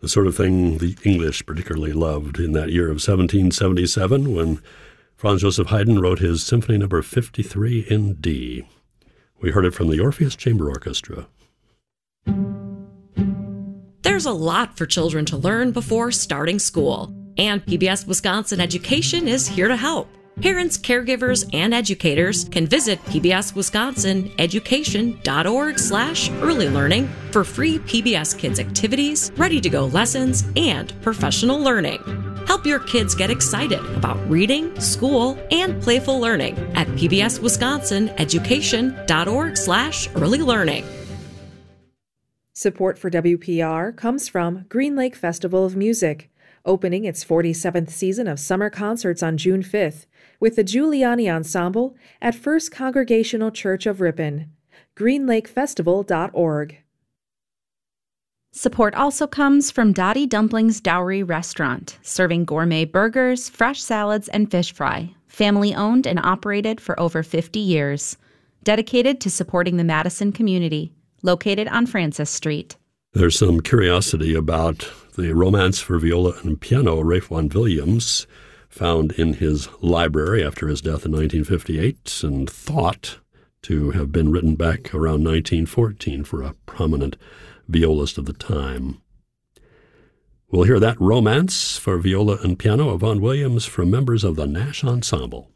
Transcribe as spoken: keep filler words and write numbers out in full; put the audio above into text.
the sort of thing the English particularly loved in that year of seventeen seventy-seven when Franz Joseph Haydn wrote his Symphony Number fifty-three in D. We heard it from the Orpheus Chamber Orchestra. There's a lot for children to learn before starting school, and P B S Wisconsin Education is here to help. Parents, caregivers, and educators can visit P B S Wisconsin Education dot org slash early learning for free P B S Kids activities, ready-to-go lessons, and professional learning. Help your kids get excited about reading, school, and playful learning at P B S Wisconsin Education dot org slash early learning. Support for W P R comes from Green Lake Festival of Music, opening its forty-seventh season of summer concerts on June fifth with the Giuliani Ensemble at First Congregational Church of Ripon. green lake festival dot org. Support also comes from Dottie Dumplings Dowry Restaurant, serving gourmet burgers, fresh salads, and fish fry. Family-owned and operated for over fifty years. Dedicated to supporting the Madison community. Located on Francis Street. There's some curiosity about the Romance for Viola and Piano, Ralph Vaughan Williams, found in his library after his death in nineteen fifty-eight and thought to have been written back around nineteen fourteen for a prominent violist of the time. We'll hear that Romance for Viola and Piano of Vaughan Williams from members of the Nash Ensemble.